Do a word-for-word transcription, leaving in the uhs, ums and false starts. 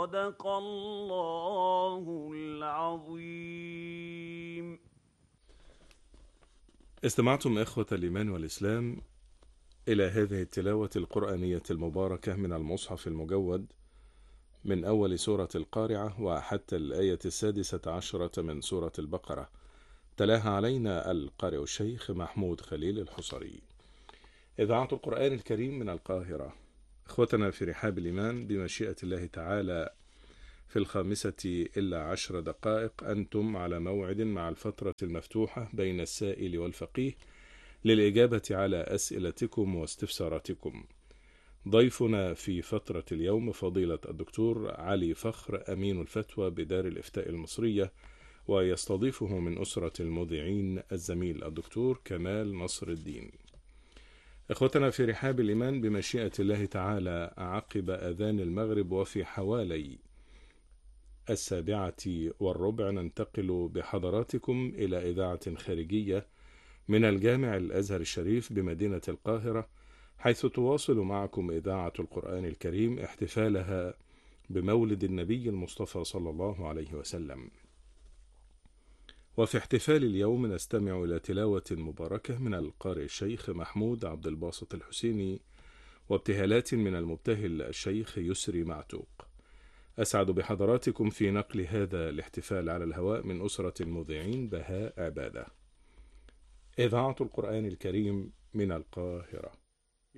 صدق الله العظيم. استمعتم إخوة الإيمان والإسلام إلى هذه التلاوة القرآنية المباركة من المصحف المجود من أول سورة القارعة وحتى الآية السادسة عشرة من سورة البقرة، تلاها علينا القارئ الشيخ محمود خليل الحصري. إذاعة القرآن الكريم من القاهرة. إخوتنا في رحاب الإيمان، بمشيئة الله تعالى في الخامسة إلا عشر دقائق أنتم على موعد مع الفترة المفتوحة بين السائل والفقيه للإجابة على أسئلتكم واستفساراتكم. ضيفنا في فترة اليوم فضيلة الدكتور علي فخر، أمين الفتوى بدار الإفتاء المصرية، ويستضيفه من أسرة المذيعين الزميل الدكتور كمال نصر الدين. إخوتنا في رحاب الإيمان، بمشيئة الله تعالى عقب أذان المغرب وفي حوالي السابعة والربع ننتقل بحضراتكم إلى إذاعة خارجية من الجامع الأزهر الشريف بمدينة القاهرة، حيث تواصل معكم إذاعة القرآن الكريم احتفالها بمولد النبي المصطفى صلى الله عليه وسلم. وفي احتفال اليوم نستمع إلى تلاوة مباركة من القارئ الشيخ محمود عبد الباسط الحسيني، وابتهالات من المبتهل الشيخ يسري معتوق. أسعد بحضراتكم في نقل هذا الاحتفال على الهواء من أسرة المذيعين بهاء عبادة. إذاعة القرآن الكريم من القاهرة.